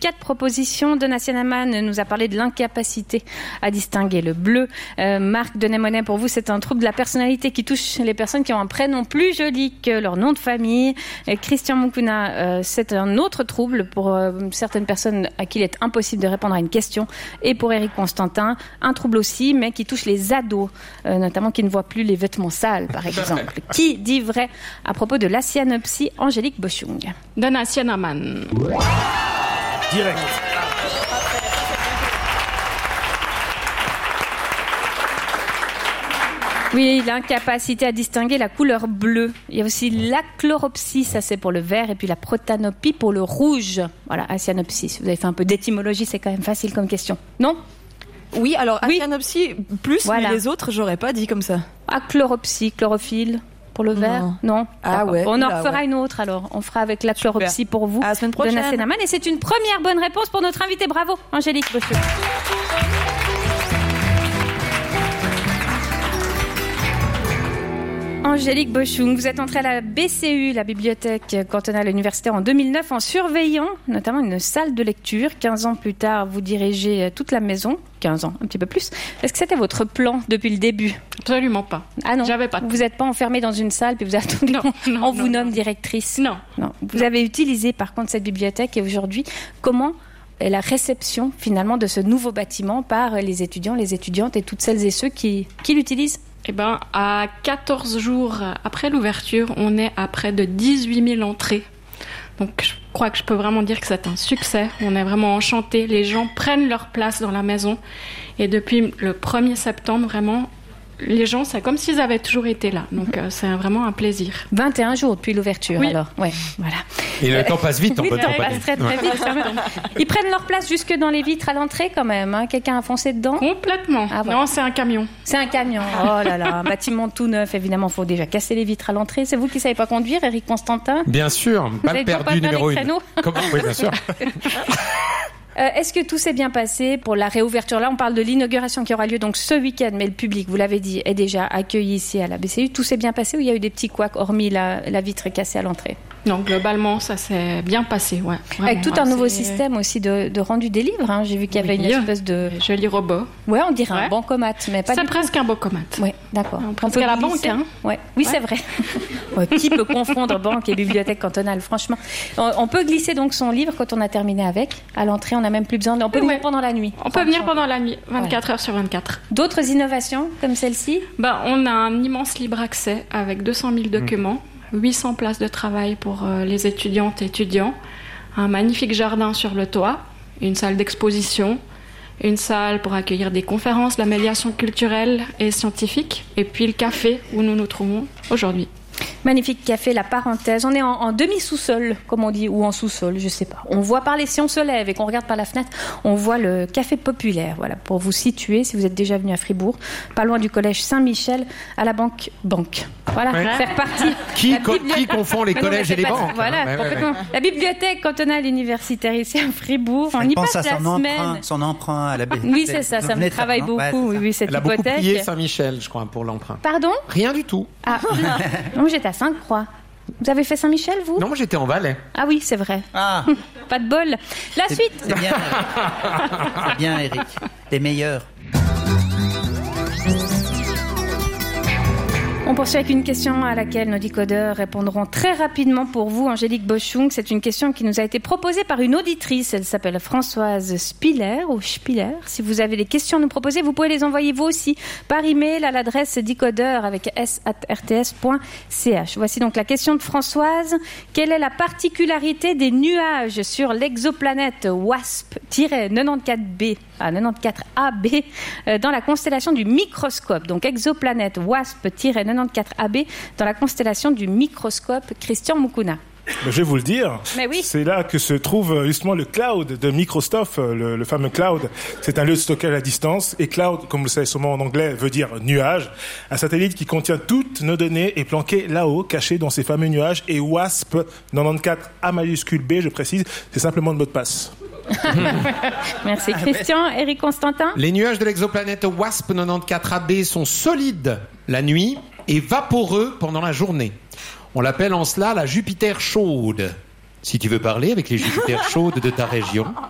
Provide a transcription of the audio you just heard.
4 propositions. Donna Sienaman nous a parlé de l'incapacité à distinguer le bleu. Marc Denet-Monet, pour vous, c'est un trouble de la personnalité qui touche les personnes qui ont un prénom plus joli que leur nom de famille. Christian Mukuna, c'est un autre trouble pour certaines personnes à qui il est impossible de répondre à une question. Et pour Éric Constantin, un trouble aussi, mais qui touche les ados, notamment qui ne voient plus les vêtements sales, par exemple. Qui dit vrai à propos de l'asianopsie? Angélique Boschung. Donna Sienaman. Direct. Oui, l'incapacité à distinguer la couleur bleue. Il y a aussi l'achloropsie, ça c'est pour le vert, et puis la protanopie pour le rouge. Voilà, asianopsie. Si vous avez fait un peu d'étymologie, c'est quand même facile comme question. Non? Oui, alors asianopsie plus, voilà. Mais les autres, j'aurais pas dit comme ça. Achloropsie, chlorophylle. Pour le vert? Non. Ah ouais. On en refera une autre alors. On fera avec la chloropsie pour vous. À la semaine prochaine. Donna Sienaman. Et c'est une première bonne réponse pour notre invité. Bravo, Angélique Boschung. Angélique Boschung, vous êtes entrée à la BCU, la Bibliothèque cantonale universitaire, en 2009 en surveillant notamment une salle de lecture. 15 ans plus tard, vous dirigez toute la maison. 15 ans, un petit peu plus. Est-ce que c'était votre plan depuis le début? Absolument pas. Ah non, j'avais pas. Vous n'êtes pas enfermée dans une salle puis vous attendez qu'on vous nomme directrice? Non. Vous avez utilisé par contre cette bibliothèque, et aujourd'hui, comment est la réception finalement de ce nouveau bâtiment par les étudiants, les étudiantes et toutes celles et ceux qui l'utilisent? Eh bien, à 14 jours après l'ouverture, on est à près de 18 000 entrées. Donc, je crois que je peux vraiment dire que c'est un succès. On est vraiment enchantés. Les gens prennent leur place dans la maison. Et depuis le 1er septembre, vraiment, les gens, c'est comme s'ils avaient toujours été là. Donc, c'est vraiment un plaisir. 21 jours depuis l'ouverture, oui. Alors. Ouais, voilà. Et le temps passe vite en bonne compagnie. Oui, très vite. Ils prennent leur place jusque dans les vitres à l'entrée quand même. Hein. Quelqu'un a foncé dedans? Complètement. Ah, voilà. Non, c'est un camion. C'est un camion. Oh là là, un bâtiment tout neuf. Évidemment, il faut déjà casser les vitres à l'entrée. C'est vous qui ne savez pas conduire, Éric Constantin? Bien sûr. Balle perdue numéro 1. Oui, bien sûr. Est-ce que tout s'est bien passé pour la réouverture? Là, on parle de l'inauguration qui aura lieu donc ce week-end, mais le public, vous l'avez dit, est déjà accueilli ici à la BCU. Tout s'est bien passé ou il y a eu des petits couacs, hormis la vitre cassée à l'entrée? Non, globalement, ça s'est bien passé, ouais. Vraiment, avec tout un nouveau système aussi de rendu des livres. Hein. J'ai vu qu'il y avait une espèce de... joli robot. Ouais, on dirait un bancomat, mais pas c'est presque un bancomat. Oui, d'accord. Presque à la banque, hein. Ouais. Oui, c'est vrai. Qui peut confondre banque et bibliothèque cantonale, franchement? On peut glisser donc son livre quand on a terminé avec. À l'entrée, on n'a même plus besoin. On peut venir pendant la nuit. On peut venir pendant la nuit, 24 heures sur 24. D'autres innovations comme celle-ci? On a un immense libre accès avec 200 000 documents, 800 places de travail pour les étudiantes et étudiants, un magnifique jardin sur le toit, une salle d'exposition, une salle pour accueillir des conférences, la médiation culturelle et scientifique, et puis le café où nous nous trouvons aujourd'hui. Magnifique café, la parenthèse. On est en demi-sous-sol, comme on dit, ou en sous-sol, je sais pas. On voit par si on se lève et qu'on regarde par la fenêtre, on voit le café populaire. Voilà, pour vous situer, si vous êtes déjà venu à Fribourg, pas loin du collège Saint-Michel, à la banque. Voilà, c'est reparti. Qui confond les collèges et les banques? Voilà, complètement. La bibliothèque cantonale universitaire ici à Fribourg, on y passe la semaine. Son emprunt à la BCU. Oui, c'est ça, ça me travaille beaucoup. Oui, cette Elle a hypothèque. beaucoup payé Saint-Michel, je crois, pour l'emprunt. Pardon? Rien du tout. Ah, non, j'étais à Sainte-Croix. Vous avez fait Saint-Michel, vous? Non, moi j'étais en Valais. Ah oui, c'est vrai. Ah. Pas de bol. La suite. C'est bien. C'est bien, Eric. Les meilleurs. On poursuit avec une question à laquelle nos décodeurs répondront très rapidement pour vous, Angélique Boschung. C'est une question qui nous a été proposée par une auditrice. Elle s'appelle Françoise Spiller ou Spiller. Si vous avez des questions à nous proposer, vous pouvez les envoyer vous aussi par email à l'adresse décodeur avec s@rts.ch. Voici donc la question de Françoise. Quelle est la particularité des nuages sur l'exoplanète WASP-94b dans la constellation du microscope? Donc exoplanète WASP-94ab dans la constellation du microscope. Christian Mukuna. Je vais vous le dire. Mais oui. C'est là que se trouve justement le cloud de Microsoft, le fameux cloud. C'est un lieu de stockage à distance. Et cloud, comme vous le savez sûrement en anglais, veut dire nuage. Un satellite qui contient toutes nos données est planqué là-haut, caché dans ces fameux nuages. Et WASP 94 A majuscule B, je précise, c'est simplement le mot de passe. Merci Christian. Éric Constantin. Les nuages de l'exoplanète WASP 94AB sont solides la nuit et vaporeux pendant la journée. On l'appelle en cela la Jupiter chaude. Si tu veux parler avec les Jupiter chaudes de ta région,